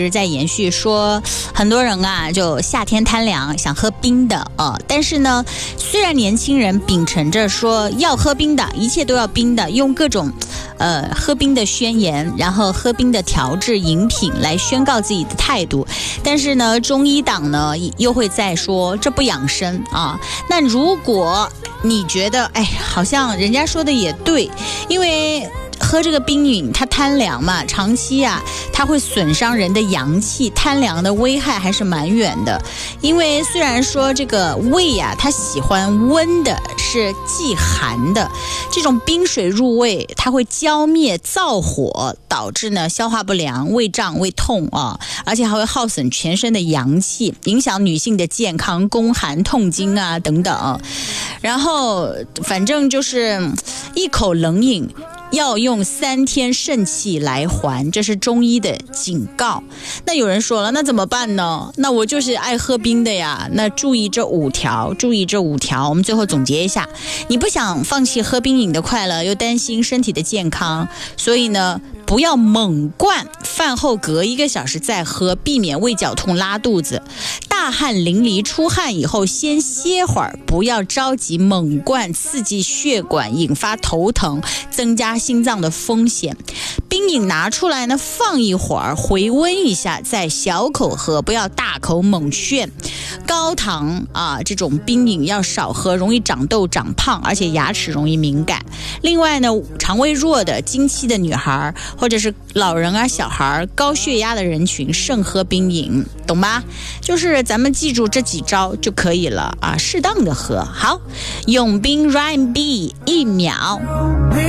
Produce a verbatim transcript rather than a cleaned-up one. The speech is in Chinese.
在延续说，很多人啊就夏天贪凉想喝冰的呃，但是呢，虽然年轻人秉承着说要喝冰的，一切都要冰的，用各种呃喝冰的宣言，然后喝冰的调制饮品来宣告自己的态度，但是呢，中医党呢又会在说这不养生啊。那如果你觉得哎，好像人家说的也对，因为喝这个冰饮它贪凉嘛，长期啊它会损伤人的阳气，贪凉的危害还是蛮远的。因为虽然说这个胃啊它喜欢温的，是忌寒的，这种冰水入胃它会浇灭燥火，导致呢消化不良、胃胀、胃痛啊，而且还会耗损全身的阳气，影响女性的健康、宫寒、痛经啊等等。然后反正就是一口冷饮要用三天肾气来还，这是中医的警告。那有人说了，那怎么办呢？那我就是爱喝冰的呀。那注意这五条，注意这五条，我们最后总结一下。你不想放弃喝冰饮的快乐，又担心身体的健康，所以呢，不要猛灌，饭后隔一个小时再喝，避免胃绞痛拉肚子。大汗淋漓出汗以后先歇会儿，不要着急猛灌，刺激血管，引发头疼，增加心脏的风险。冰饮拿出来呢，放一会儿，回温一下，再小口喝，不要大口猛炫。高糖啊，这种冰饮要少喝，容易长痘长胖，而且牙齿容易敏感。另外呢，肠胃弱的、经期的女孩，或者是老人啊、小孩、高血压的人群，慎喝冰饮，懂吧？就是咱们记住这几招就可以了啊，适当的喝。好，永冰 Ryan B 一秒。